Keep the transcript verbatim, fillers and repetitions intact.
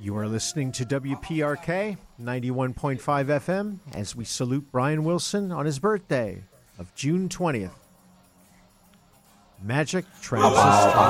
You are listening to W P R K ninety-one point five F M as we salute Brian Wilson on his birthday of June twentieth. Magic Transistor.